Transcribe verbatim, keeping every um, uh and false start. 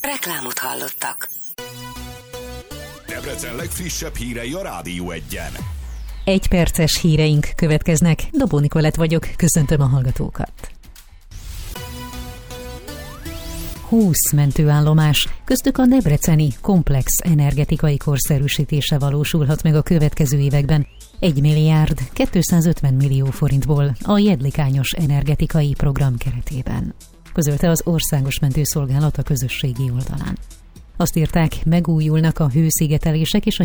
Reklámot hallottak. Debrecen legfrissebb hírei a Rádió Egyen. Egy perces híreink következnek. Dobó Nikolett vagyok, köszöntöm a hallgatókat. húsz mentőállomás, köztük a debreceni komplex energetikai korszerűsítése valósulhat meg a következő években. egy milliárd kétszázötven millió forintból a Jedlikányos energetikai program keretében, közölte az Országos Mentőszolgálat a közösségi oldalán. Azt írták, megújulnak a hőszigetelések és a